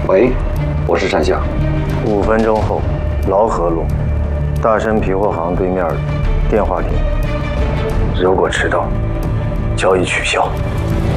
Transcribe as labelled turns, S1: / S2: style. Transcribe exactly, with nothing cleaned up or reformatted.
S1: 喂，我是单夏。
S2: 五分钟后，劳河路大山皮货行对面电话亭。如果迟到，交易取消。